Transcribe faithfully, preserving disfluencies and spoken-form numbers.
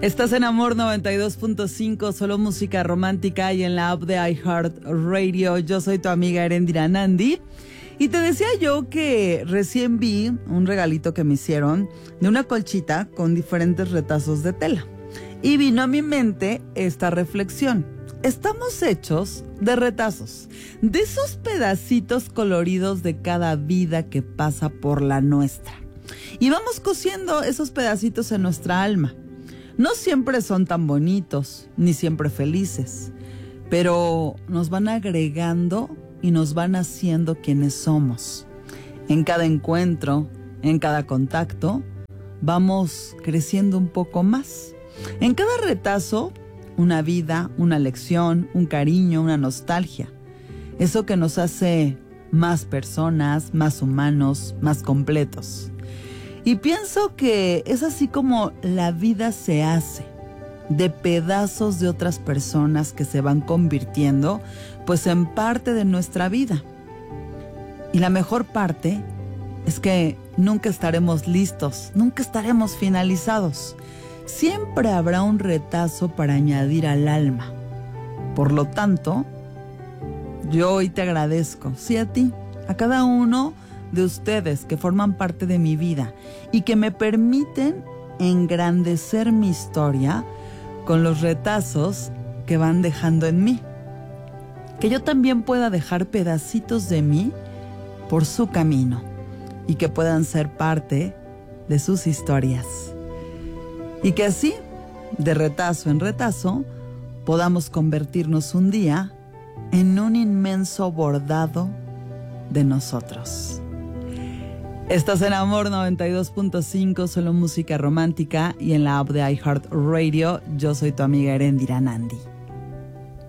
Estás en Amor noventa y dos punto cinco, solo música romántica, y en la app de iHeartRadio. Yo soy tu amiga Erendira Nandi. Y te decía yo que recién vi un regalito que me hicieron de una colchita con diferentes retazos de tela. Y vino a mi mente esta reflexión. Estamos hechos de retazos, de esos pedacitos coloridos de cada vida que pasa por la nuestra. Y vamos cosiendo esos pedacitos en nuestra alma. No siempre son tan bonitos, ni siempre felices, pero nos van agregando y nos van haciendo quienes somos. En cada encuentro, en cada contacto, vamos creciendo un poco más. En cada retazo, una vida, una lección, un cariño, una nostalgia. Eso que nos hace más personas, más humanos, más completos. Y pienso que es así como la vida se hace, de pedazos de otras personas que se van convirtiendo pues en parte de nuestra vida. Y la mejor parte es que nunca estaremos listos, nunca estaremos finalizados. Siempre habrá un retazo para añadir al alma. Por lo tanto, yo hoy te agradezco, sí a ti, a cada uno de ustedes que forman parte de mi vida y que me permiten engrandecer mi historia con los retazos que van dejando en mí. Que yo también pueda dejar pedacitos de mí por su camino y que puedan ser parte de sus historias. Y que así, de retazo en retazo, podamos convertirnos un día en un inmenso bordado de nosotros. Estás en Amor noventa y dos punto cinco, solo música romántica, y en la app de iHeartRadio. Yo soy tu amiga Erendira Nandi.